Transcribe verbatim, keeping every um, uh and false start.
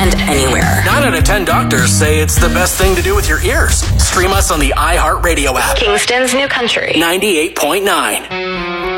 and anywhere. Nine out of ten doctors say it's the best thing to do with your ears. Stream us on the iHeartRadio app. Kingston's new country. ninety-eight point nine.